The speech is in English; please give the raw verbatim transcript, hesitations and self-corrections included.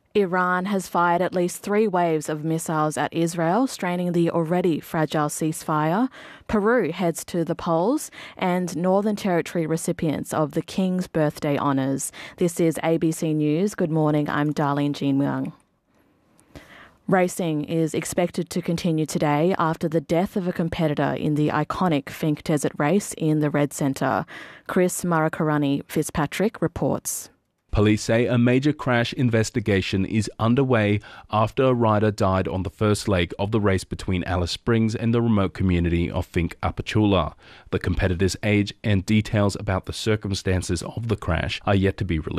Iran has fired at least three waves of missiles at Israel, straining the already fragile ceasefire. Peru heads to the polls, and Northern Territory recipients of the King's Birthday Honours. This is A B C News. Good morning, I'm Darlene Jean Myung. Racing is expected to continue today after the death of a competitor in the iconic Finke Desert race in the Red Centre. Chris Marakarani Fitzpatrick reports. Police say a major crash investigation is underway after a rider died on the first leg of the race between Alice Springs and the remote community of Finke Apachula. The competitor's age and details about the circumstances of the crash are yet to be released.